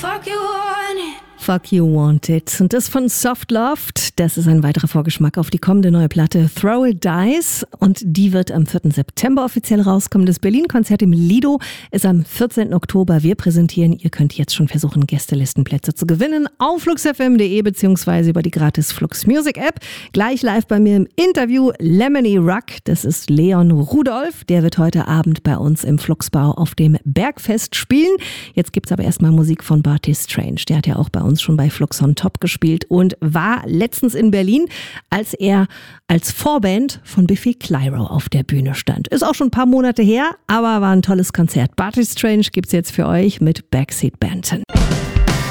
Fuck You Want It. Und das von Soft Loved. Das ist ein weiterer Vorgeschmack auf die kommende neue Platte Throw It Dice. Und die wird am 4. September offiziell rauskommen. Das Berlin-Konzert im Lido ist am 14. Oktober. Wir präsentieren. Ihr könnt jetzt schon versuchen, Gästelistenplätze zu gewinnen auf fluxfm.de beziehungsweise über die gratis Flux Music App. Gleich live bei mir im Interview Lemony Ruck. Das ist Leon Rudolph. Der wird heute Abend bei uns im Fluxbau auf dem Bergfest spielen. Jetzt gibt's aber erstmal Musik von Barty Strange. Der hat ja auch bei uns schon bei Flux on Top gespielt und war letztens in Berlin, als er als Vorband von Biffy Clyro auf der Bühne stand. Ist auch schon ein paar Monate her, aber war ein tolles Konzert. Barty Strange gibt's jetzt für euch mit Backseat Banton.